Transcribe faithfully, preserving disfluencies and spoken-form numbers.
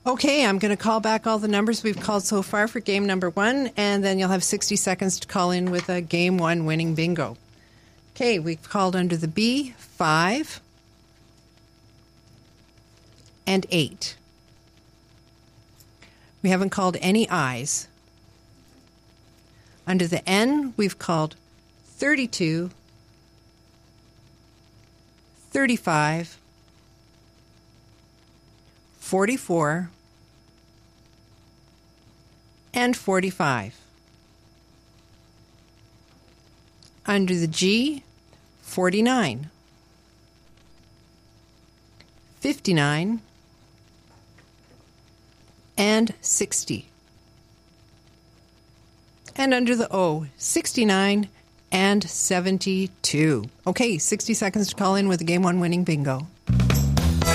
Okay, I'm going to call back all the numbers we've called so far for game number one, and then you'll have sixty seconds to call in with a game one winning bingo. Okay, we've called under the B, five and eight. We haven't called any I's. Under the N, we've called thirty-two, thirty-five, forty-four, and forty-five. Under the G, forty-nine, fifty-nine, and sixty. And under the O, sixty-nine and seventy-two. Okay, sixty seconds to call in with the Game one winning bingo.